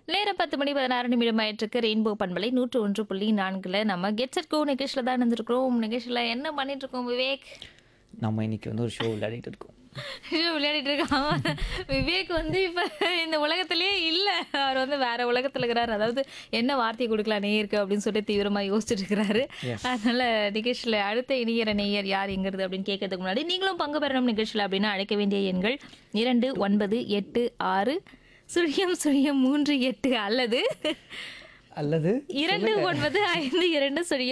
நேரம் 10:16 ஆயிட்டிருக்கு. ரெயின்போ பண்பலை 101.4 நம்ம கெட் செட் கோ நிகழ்ச்சியில் தான் இருந்திருக்கிறோம். நிகழ்ச்சியில் என்ன பண்ணிட்டு இருக்கோம் விவேக்? நம்ம இன்னைக்கு வந்து ஒரு ஷோ விளையாடிட்டு இருக்கோம். விளையாடிட்டு இருக்கான் விவேக். இப்போ இந்த உலகத்திலேயே இல்லை, அவர் வேற உலகத்தில் இருக்கிறார். அதாவது என்ன வார்த்தையை கொடுக்கலாம் நேயருக்கு அப்படின்னு சொல்லிட்டு தீவிரமாக யோசிச்சுட்டு இருக்கிறாரு. Yes. அதனால நிகழ்ச்சியில் அடுத்த இணையற நேயர் யார் எங்கிறது அப்படின்னு கேட்கறதுக்கு முன்னாடி நீங்களும் பங்கு பெறணும் நிகழ்ச்சியில் அப்படின்னா அழைக்க வேண்டிய எண்கள் 2986 003 8 அல்லது அல்லது 2952